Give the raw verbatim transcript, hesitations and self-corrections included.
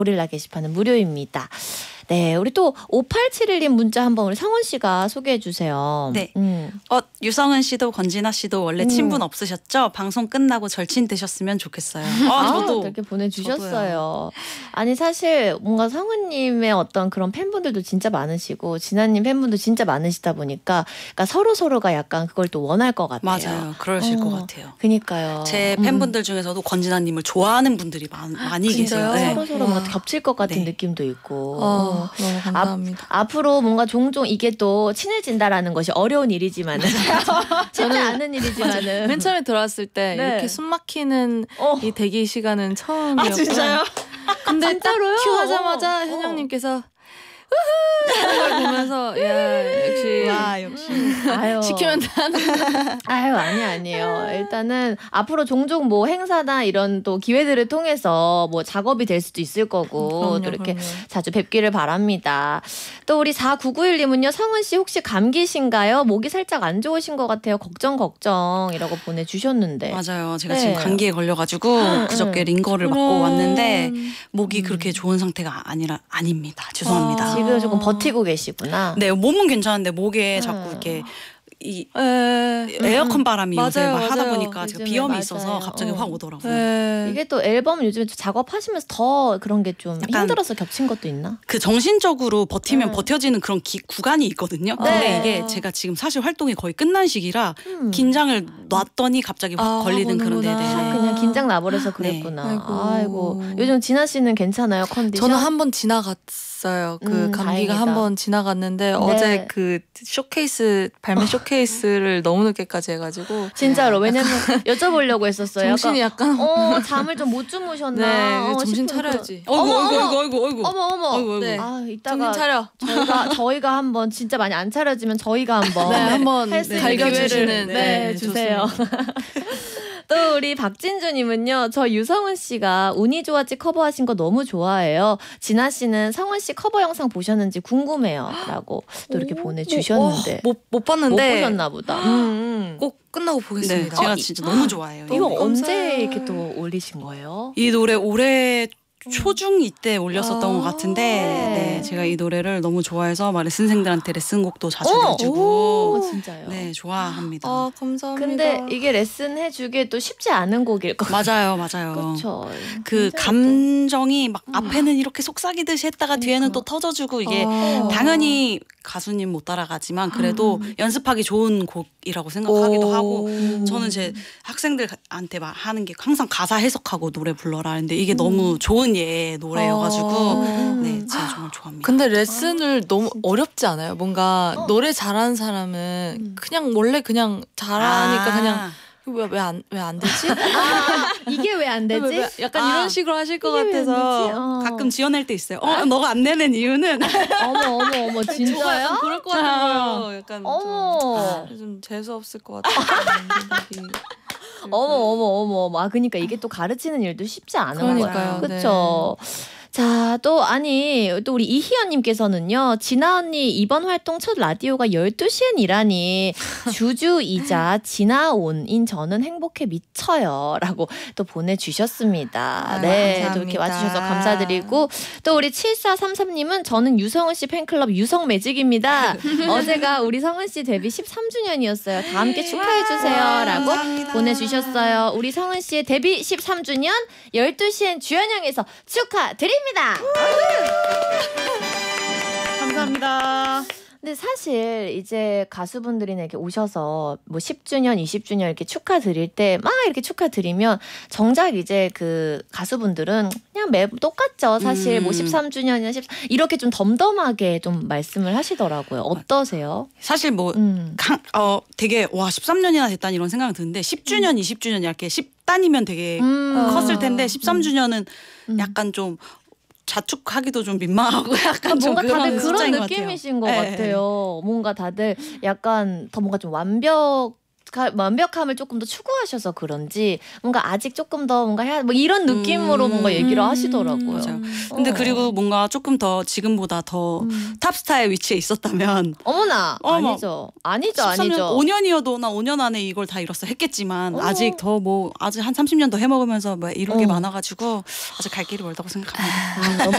고릴라 게시판은 무료입니다. 네, 우리 또 오팔칠일 님 문자 한번 우리 성은 씨가 소개해 주세요. 네. 음. 어, 유성은 씨도 권진아 씨도 원래 친분 없으셨죠? 방송 끝나고 절친 되셨으면 좋겠어요. 아, 저도. 이렇게 보내주셨어요. 저도요. 아니 사실 뭔가 성은님의 어떤 그런 팬분들도 진짜 많으시고 진아님 팬분도 진짜 많으시다 보니까 그러니까 서로 서로가 약간 그걸 또 원할 것 같아요. 맞아요. 그러실 어, 것 같아요. 그니까요. 제 팬분들 중에서도 권진아님을 좋아하는 분들이 많, 많이 계세요. 네. 네. 서로 서로 뭔가 겹칠 것 같은 네. 느낌도 있고. 어, 너무 감사합니다. 앞, 앞으로 뭔가 종종 이게 또 친해진다라는 것이 어려운 일이지만은 쉽지 않은 일이지만은 맨 처음에 들어왔을 때 네. 이렇게 숨 막히는 어. 이 대기 시간은 처음이었고. 아, 진짜요? 근데 진짜로요? 딱 큐하자마자 어. 현영님께서 우후 하는 걸 보면서 야 역시 와, 역시. 아유. 시키면 다 하는. 아유 아니 아니에요. 일단은 앞으로 종종 뭐 행사나 이런 또 기회들을 통해서 뭐 작업이 될 수도 있을 거고 그럼요, 또 이렇게 그럼요. 자주 뵙기를 바랍니다. 또 우리 사구구일 님은요. 성은 씨 혹시 감기신가요? 목이 살짝 안 좋으신 것 같아요. 걱정 걱정이라고 보내주셨는데. 맞아요. 제가 네. 지금 감기에 걸려가지고 그저께 링거를 맞고 왔는데 목이 음. 그렇게 좋은 상태가 아니라 아닙니다. 죄송합니다. 아. 지금 조금 버티고 계시구나. 네, 몸은 괜찮은데 목에 음. 자꾸 이렇게 이 에, 에어컨 바람이 요새 맞아요, 막 하다 맞아요. 보니까 제가 요즘에 비염이 맞아요. 있어서 갑자기 어. 확 오더라고요. 에. 이게 또 앨범 요즘에 작업하시면서 더 그런 게 좀 약간 힘들어서 겹친 것도 있나? 그 정신적으로 버티면 음. 버텨지는 그런 기, 구간이 있거든요. 네. 근데 이게 제가 지금 사실 활동이 거의 끝난 시기라 음. 긴장을 놨더니 갑자기 확 아, 걸리는 그런 하고는구나. 데네. 아, 그냥 긴장 나버려서 네. 그랬구나. 아이고. 아이고. 요즘 진아 씨는 괜찮아요 컨디션? 저는 한 번 지나갔어요. 그 음, 감기가 다행이다. 한 번 지나갔는데 어제 그 쇼케이스 발매 쇼케이스를 너무 늦게까지 해가지고 진짜로 왜냐면 여쭤보려고 했었어요. 정신이 약간 어 잠을 좀 못 주무셨나? 네, 어, 정신 싶은 차려야지. 그- 어머, 어이구, 어머, 어이구, 어이구, 어이구. 어머 어머. 어이구, 어이구. 네. 아 이따가 정신 차려. 저희가 저희가 한번 진짜 많이 안 차려지면 저희가 한번 네, 한번 할 수 있는 갈겨주시는 기회를 네, 네, 주세요. 또 우리 박진주님은요. 저 유성은 씨가 운이 좋았지 커버하신 거 너무 좋아해요. 진아 씨는 성은 씨 커버 영상 보셨는지 궁금해요라고 또 이렇게 보내주셨는데 못, 못 못 봤는데 보셨나 보다. 음, 음. 꼭 끝나고 네, 보겠습니다. 제가 어, 진짜 너무 좋아해요. 이거 이거. 언제 감사해요. 이렇게 또 올리신 거예요? 이 노래 올해 초중 이때 올렸었던 아. 것 같은데 네. 네, 제가 이 노래를 너무 좋아해서 막 레슨생들한테 레슨곡도 자주 어, 내주고 오, 진짜요? 네 좋아합니다. 아 감사합니다. 근데 이게 레슨 해주기 또 쉽지 않은 곡일 것 같아요. 맞아요, 맞아요. 그렇죠. 그 굉장히 감정이 막 앞에는 이렇게 속삭이듯이 했다가 뒤에는 또 터져주고 이게 아. 당연히 가수님 못 따라가지만 그래도 음. 연습하기 좋은 곡이라고 생각하기도 오. 하고 저는 제 학생들한테 막 하는 게 항상 가사 해석하고 노래 불러라 하는데 이게 너무 좋은 예 노래여가지고 아. 네 제가 정말 좋아합니다. 근데 레슨을 너무 진짜. 어렵지 않아요? 뭔가 어. 노래 잘하는 사람은 음. 그냥 원래 그냥 잘하니까 아. 그냥 왜 왜 안 왜 안 되지? 아, 이게 왜 안 되지? 왜, 왜, 약간 아. 이런 식으로 하실 것 이게 왜 안 되지? 같아서 어. 가끔 지어낼 때 있어요. 어 너가 안 내는 이유는 어머 어머 어머 저가 진짜요? 약간 그럴 것 같은 거예요. 약간 어머. 좀, 좀 재수 없을 것 같아요. 생각이. 어머 어머 어머 어머. 아 그러니까 이게 또 가르치는 일도 쉽지 않은 그러니까요. 거예요. 그렇죠. 자, 또 아니 또 우리 이희연님께서는요. 진아 언니 이번 활동 첫 라디오가 열두 시엔이라니 주주이자 진아온인 저는 행복해 미쳐요 라고 또 보내주셨습니다. 아, 네, 감사합니다. 또 이렇게 와주셔서 감사드리고 또 우리 칠사삼삼님은 저는 유성은 씨 팬클럽 유성 매직입니다. 어제가 우리 성은 씨 데뷔 십삼 주년이었어요. 다 함께 축하해주세요 라고 감사합니다. 보내주셨어요. 우리 성은 씨의 데뷔 십삼 주년 열두 시엔 주연형에서 축하드립니다. 감사합니다. 근데 사실 이제 가수분들이나 이렇게 오셔서 뭐 십 주년, 이십 주년 이렇게 축하드릴 때 막 이렇게 축하드리면 정작 이제 그 가수분들은 그냥 매 똑같죠. 사실 음. 뭐 십삼 주년이나 십 이렇게 좀 덤덤하게 좀 말씀을 하시더라고요. 어떠세요? 사실 뭐 음. 강, 어 되게 와 십삼 년이나 됐다니 이런 생각이 드는데 십 주년, 이십 주년 이렇게 십 단이면 되게 음. 컸을 텐데 십삼 주년은 음. 약간 좀 자축하기도 좀 민망하고 약간 좀 뭔가 다들 그런 그런 숫자인 것 느낌이신 것 같아요. 같아요. 뭔가 다들 약간 더 뭔가 좀 완벽 완벽함을 조금 더 추구하셔서 그런지 뭔가 아직 조금 더 뭔가 해야 뭐 이런 느낌으로 음. 뭔가 얘기를 하시더라고요. 맞아요. 근데 어. 그리고 뭔가 조금 더 지금보다 더 음. 탑스타의 위치에 있었다면 어머나 어머. 아니죠 아니죠 십삼 년, 아니죠 오 년이어도 나 오 년 안에 이걸 다 이뤘어 했겠지만 어머. 아직 더 뭐 아직 한 삼십 년 더 해먹으면서 뭐 이룰 게 어. 많아가지고 아직 갈 길이 멀다고 생각합니다. 아, 너무